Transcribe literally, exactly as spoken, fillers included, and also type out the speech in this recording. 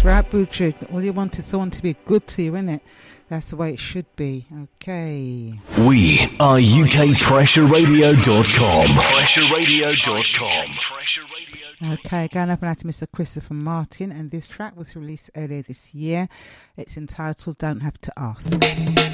right, Butcher. All you want is someone to be good to you, innit? That's the way it should be. Okay. We are U K Pressure Radio dot com. Pressure Radio dot com. Okay, going up and out to Mister Christopher Martin, and this track was released earlier this year. It's entitled Don't Have to Ask.